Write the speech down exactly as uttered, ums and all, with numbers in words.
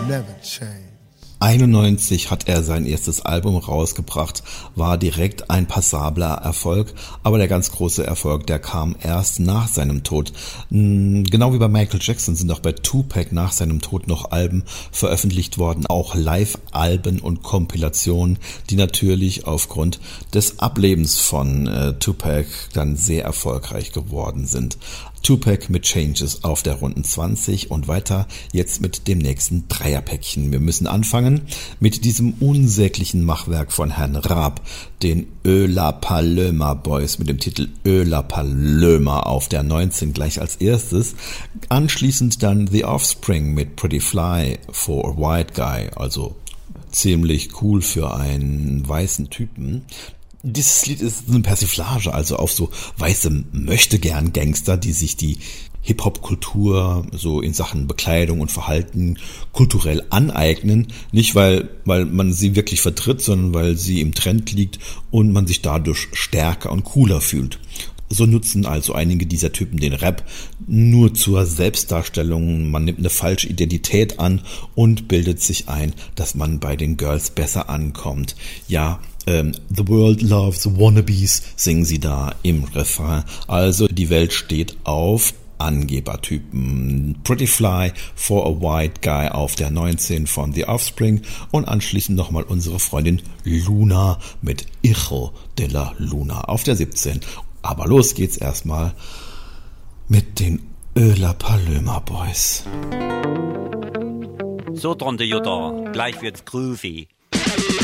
never change. einundneunzig hat er sein erstes Album rausgebracht, war direkt ein passabler Erfolg, aber der ganz große Erfolg, der kam erst nach seinem Tod. Genau wie bei Michael Jackson sind auch bei Tupac nach seinem Tod noch Alben veröffentlicht worden, auch Live-Alben und Kompilationen, die natürlich aufgrund des Ablebens von äh, Tupac dann sehr erfolgreich geworden sind. Tupac mit Changes auf der Runden zwanzig und weiter jetzt mit dem nächsten Dreierpäckchen. Wir müssen anfangen mit diesem unsäglichen Machwerk von Herrn Raab, den Ö La Paloma Boys mit dem Titel Ö La Paloma auf der neunzehn gleich als erstes. Anschließend dann The Offspring mit Pretty Fly for a White Guy, also ziemlich cool für einen weißen Typen. Dieses Lied ist eine Persiflage, also auf so weiße Möchtegern-Gangster, die sich die Hip-Hop-Kultur so in Sachen Bekleidung und Verhalten kulturell aneignen. Nicht, weil, weil man sie wirklich vertritt, sondern weil sie im Trend liegt und man sich dadurch stärker und cooler fühlt. So nutzen also einige dieser Typen den Rap nur zur Selbstdarstellung. Man nimmt eine falsche Identität an und bildet sich ein, dass man bei den Girls besser ankommt. Ja, ähm, The World Loves Wannabes singen sie da im Refrain. Also die Welt steht auf Angebertypen. Pretty Fly for a White Guy auf der neunzehn von The Offspring und anschließend nochmal unsere Freundin Luna mit Hijo de la Luna auf der siebzehn. Aber los geht's erstmal mit den Ö La Paloma Boys. So, Tante Jutta, gleich wird's groovy.